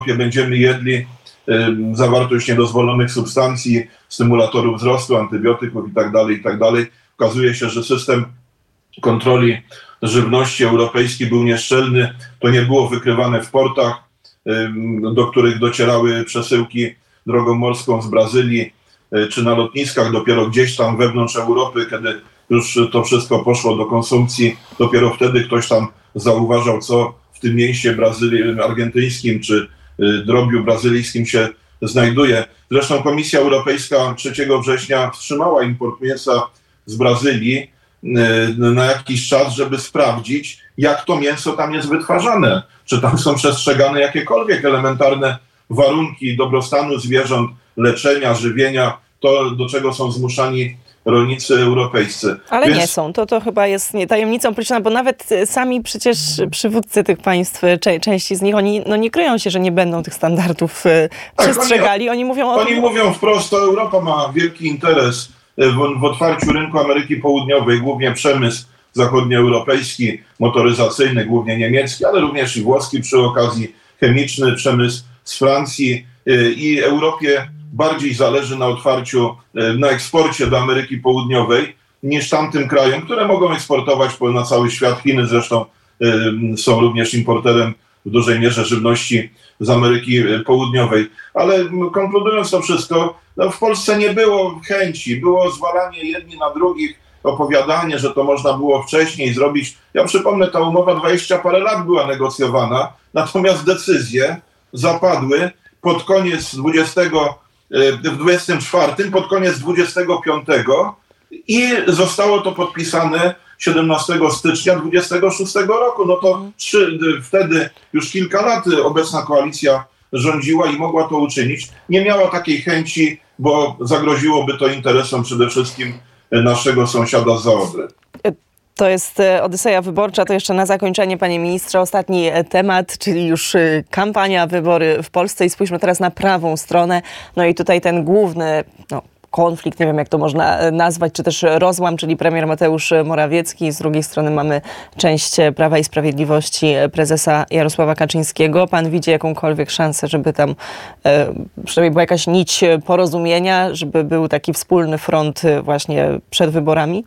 będziemy jedli zawartość niedozwolonych substancji, stymulatorów wzrostu, antybiotyków itd. Okazuje się, że system kontroli żywności europejski był nieszczelny. To nie było wykrywane w portach, do których docierały przesyłki drogą morską z Brazylii, czy na lotniskach. Dopiero gdzieś tam wewnątrz Europy, kiedy już to wszystko poszło do konsumpcji, dopiero wtedy ktoś tam zauważał, co w tym mięsie argentyńskim czy drobiu brazylijskim się znajduje. Zresztą Komisja Europejska 3 września wstrzymała import mięsa z Brazylii na jakiś czas, żeby sprawdzić, jak to mięso tam jest wytwarzane. Czy tam są przestrzegane jakiekolwiek elementarne warunki dobrostanu zwierząt, leczenia, żywienia, to do czego są zmuszani rolnicy europejscy. Ale nie są. To chyba jest tajemnicą polityczną, bo nawet sami przecież przywódcy tych państw, części z nich, oni nie kryją się, że nie będą tych standardów przestrzegali. Oni mówią wprost, to Europa ma wielki interes w otwarciu rynku Ameryki Południowej, głównie przemysł zachodnioeuropejski, motoryzacyjny, głównie niemiecki, ale również i włoski przy okazji, chemiczny przemysł z Francji i Europie bardziej zależy na otwarciu, na eksporcie do Ameryki Południowej niż tamtym krajom, które mogą eksportować na cały świat. Chiny zresztą są również importerem w dużej mierze żywności z Ameryki Południowej. Ale konkludując to wszystko, w Polsce nie było chęci, było zwalanie jedni na drugich, opowiadanie, że to można było wcześniej zrobić. Ja przypomnę, ta umowa 20 parę lat była negocjowana, natomiast decyzje zapadły pod koniec w 24, pod koniec 25 i zostało to podpisane 17 stycznia 26 roku. No to wtedy już kilka lat obecna koalicja rządziła i mogła to uczynić. Nie miała takiej chęci, bo zagroziłoby to interesom przede wszystkim naszego sąsiada zza Odry. To jest Odyseja Wyborcza. To jeszcze na zakończenie, panie ministrze, ostatni temat, czyli już kampania, wybory w Polsce i spójrzmy teraz na prawą stronę. No i tutaj ten główny konflikt, nie wiem jak to można nazwać, czy też rozłam, czyli premier Mateusz Morawiecki. Z drugiej strony mamy część Prawa i Sprawiedliwości prezesa Jarosława Kaczyńskiego. Pan widzi jakąkolwiek szansę, żeby tam przynajmniej była jakaś nić porozumienia, żeby był taki wspólny front właśnie przed wyborami?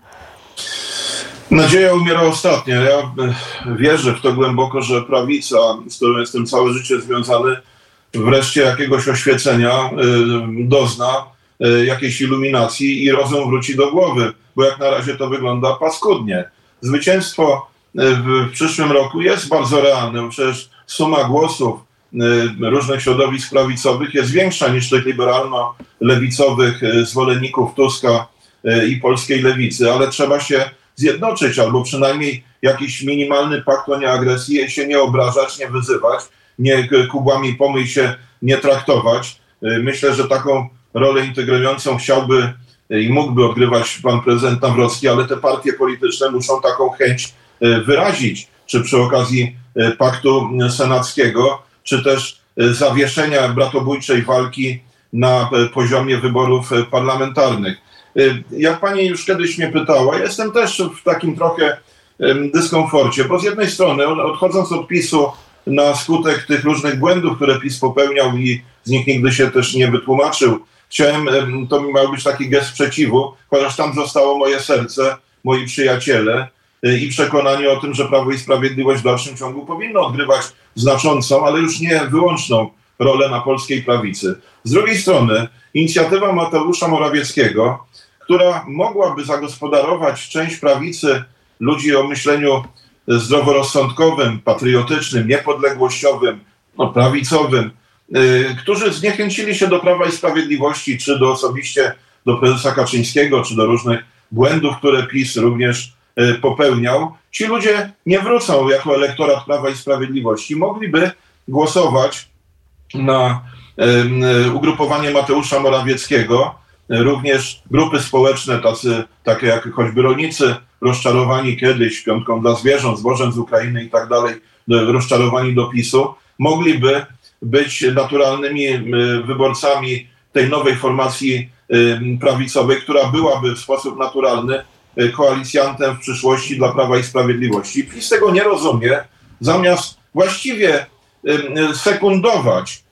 Nadzieja umiera ostatnia. Ja wierzę w to głęboko, że prawica, z którą jestem całe życie związany, wreszcie jakiegoś oświecenia dozna, jakiejś iluminacji i rozum wróci do głowy, bo jak na razie to wygląda paskudnie. Zwycięstwo w przyszłym roku jest bardzo realne, bo przecież suma głosów różnych środowisk prawicowych jest większa niż tych liberalno-lewicowych zwolenników Tuska i polskiej lewicy, ale trzeba się zjednoczyć, albo przynajmniej jakiś minimalny pakt o nieagresji, się nie obrażać, nie wyzywać, nie kubłami pomyj się nie traktować. Myślę, że taką rolę integrującą chciałby i mógłby odgrywać pan prezydent Nawrocki, ale te partie polityczne muszą taką chęć wyrazić, czy przy okazji paktu senackiego, czy też zawieszenia bratobójczej walki na poziomie wyborów parlamentarnych. Jak pani już kiedyś mnie pytała, jestem też w takim trochę dyskomforcie, bo z jednej strony, odchodząc od PiS-u na skutek tych różnych błędów, które PiS popełniał i z nich nigdy się też nie wytłumaczył, to miał być taki gest sprzeciwu, chociaż tam zostało moje serce, moi przyjaciele i przekonanie o tym, że Prawo i Sprawiedliwość w dalszym ciągu powinno odgrywać znaczącą, ale już nie wyłączną rolę na polskiej prawicy. Z drugiej strony inicjatywa Mateusza Morawieckiego, która mogłaby zagospodarować część prawicy, ludzi o myśleniu zdroworozsądkowym, patriotycznym, niepodległościowym, prawicowym, którzy zniechęcili się do Prawa i Sprawiedliwości, czy osobiście do prezesa Kaczyńskiego, czy do różnych błędów, które PiS również popełniał. Ci ludzie nie wrócą jako elektorat Prawa i Sprawiedliwości. Mogliby głosować na ugrupowanie Mateusza Morawieckiego, również grupy społeczne, takie jak choćby rolnicy, rozczarowani kiedyś piątką dla zwierząt, zbożem z Ukrainy i tak dalej, rozczarowani do PiS-u, mogliby być naturalnymi wyborcami tej nowej formacji prawicowej, która byłaby w sposób naturalny koalicjantem w przyszłości dla Prawa i Sprawiedliwości. PiS tego nie rozumie. Zamiast właściwie sekundować